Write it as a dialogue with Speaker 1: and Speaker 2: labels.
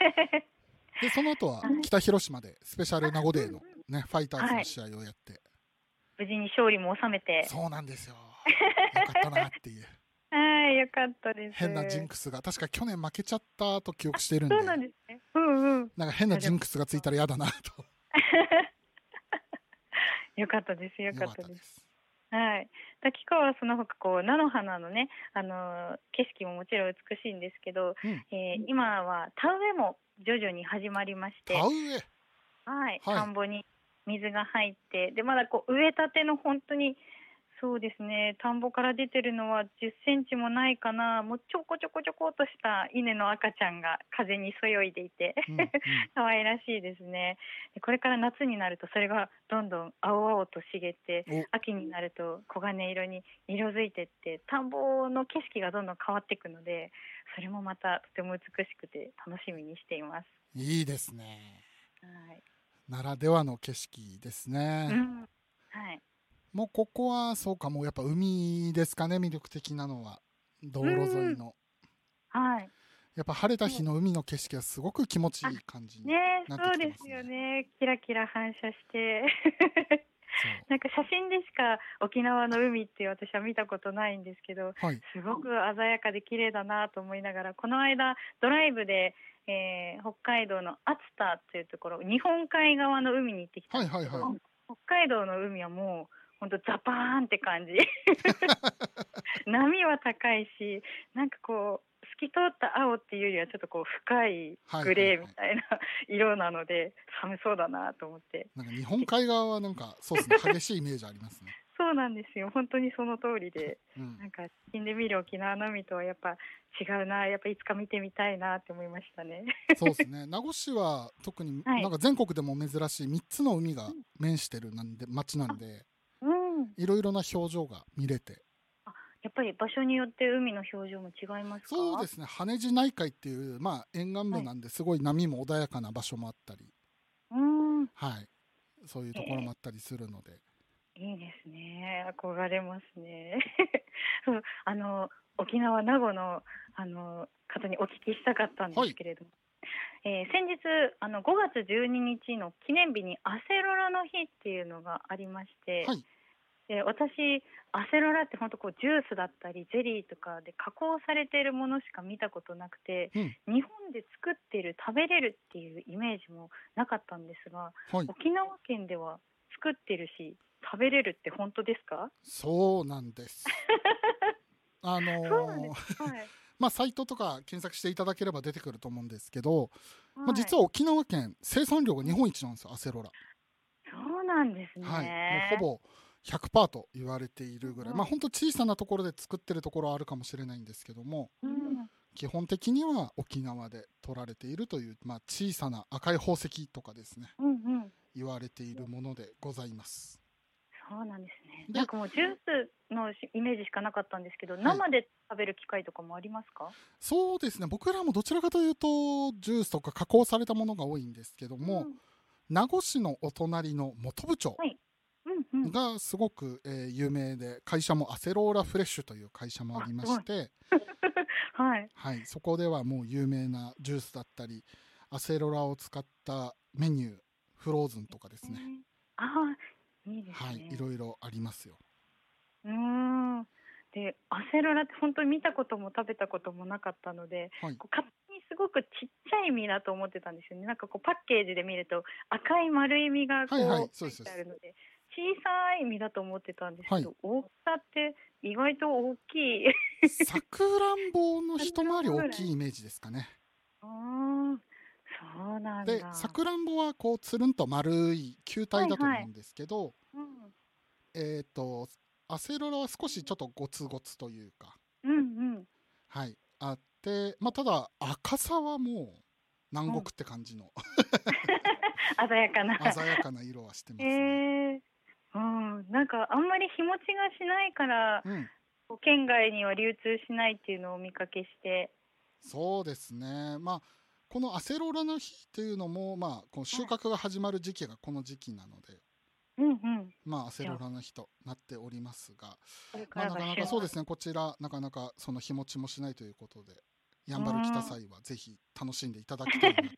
Speaker 1: でその後は北広島でスペシャル名護デーの、ね、ファイターズの試合をやって、
Speaker 2: 無事に勝利も収めて。
Speaker 1: そうなんですよ。よかったなっていう。
Speaker 2: はい、よかったです。
Speaker 1: 変なジンクスが確か去年負けちゃったと記憶してるんで、
Speaker 2: そうなんですね。うんうん。
Speaker 1: なんか変なジンクスがついたら嫌だなと。
Speaker 2: よかったです。よかったです。
Speaker 1: す。
Speaker 2: はい。滝川はその他こう菜の花のね、景色ももちろん美しいんですけど、今は田植えも徐々に始まりまして、
Speaker 1: 田植え、
Speaker 2: はい、田んぼに水が入って、でまだこう植えたての本当にそうですね、田んぼから出てるのは10センチもないかな、もうちょこちょこちょこっとした稲の赤ちゃんが風にそよいでいて、可愛らしいですね。でこれから夏になるとそれがどんどん青々と茂って、秋になると黄金色に色づいてって、田んぼの景色がどんどん変わっていくので、それもまたとても美しくて楽しみにしています。
Speaker 1: いいですね。
Speaker 2: はい。
Speaker 1: ならではの景色ですね。
Speaker 2: はい。
Speaker 1: もうここはそうか、もうやっぱ海ですかね、魅力的なのは。道路沿いの。
Speaker 2: はい。
Speaker 1: やっぱ晴れた日の海の景色がすごく気持ちいい感じになってきてますね。
Speaker 2: そうですよね。キラキラ反射して。なんか写真でしか沖縄の海って私は見たことないんですけど、すごく鮮やかで綺麗だなと思いながら、この間ドライブで、北海道の熱田というところ、日本海側の海に行ってきたんですけど、北海道の海はもう本当ザパーンって感じ。波は高いし、なんかこう透き通った青っていうよりはちょっとこう深いグレーみたいな色なので、寒そうだなと思って。
Speaker 1: なんか日本海側はなんかそうですね、激しいイメージありますね。
Speaker 2: そうなんですよ。本当にその通りで、なんか死んで見る沖縄の海とはやっぱ違うな、やっぱいつか見てみたいなって思いましたね。
Speaker 1: そうですね。名護市は特になんか全国でも珍しい3つの海が面してる町なんで、いろいろな表情が見れて。
Speaker 2: やっぱり場所によって海の表情も違いますか？
Speaker 1: そうですね。羽地内海っていう、まあ沿岸部なんですごい波も穏やかな場所もあったり、はい、そういうところもあったりするので。
Speaker 2: いいですね。憧れますね。そう、沖縄名護の方にお聞きしたかったんですけれども、先日5月12日の記念日にアセロラの日っていうのがありまして、で私アセロラって本当こうジュースだったりゼリーとかで加工されているものしか見たことなくて、日本で作っている食べれるっていうイメージもなかったんですが、沖縄県では作ってるし食べれるって本当ですか？
Speaker 1: そうなんです。まあサイトとか検索していただければ出てくると思うんですけど、まあ、実は沖縄県生産量が日本一なんですよ、アセロラ。
Speaker 2: そうなんですね。
Speaker 1: はい、もうほぼ100%と言われているぐらい、まあ本当小さなところで作ってるところはあるかもしれないんですけども、基本的には沖縄で取られているという、まあ、小さな赤い宝石とかですね、言われているものでございます。
Speaker 2: そうなんですね。なんかもうジュースのイメージしかなかったんですけど、生で食べる機会とかもありますか？
Speaker 1: そうですね、僕らもどちらかというとジュースとか加工されたものが多いんですけども、名護市のお隣の本部町がすごく、有名で、会社もアセローラフレッシュという会社もありまして、はい、そこではもう有名なジュースだったりアセロラを使ったメニュー、フローズンとかですね、
Speaker 2: いいですね。
Speaker 1: はい、いろいろありますよ。
Speaker 2: でアセロラって本当に見たことも食べたこともなかったので、勝手にすごくちっちゃい実だと思ってたんですよね。なんかこうパッケージで見ると赤い丸い実がこう書いてあるので、小さい実だと思ってたんですけど、大きさって意外と大きい。
Speaker 1: さくらんぼの一回り大きいイメージですかね。
Speaker 2: そうなんだ。
Speaker 1: でさくらんぼはこうつるんと丸い球体だと思うんですけど、アセロラは少しちょっとゴツゴツというか、はい、あって、まあ、ただ赤さはもう南国って感じの、
Speaker 2: 鮮やか
Speaker 1: な色はしてますね。
Speaker 2: なんかあんまり日持ちがしないから、県外には流通しないっていうのをお見かけして。
Speaker 1: そうですね、まあこのアセロラの日っていうのも、まあ、この収穫が始まる時期がこの時期なので、まあアセロラの日となっておりますが、まあ、なかなかそうですね、こちらなかなかその日持ちもしないということで、やんばる来た際はぜひ楽しんでいただきたいな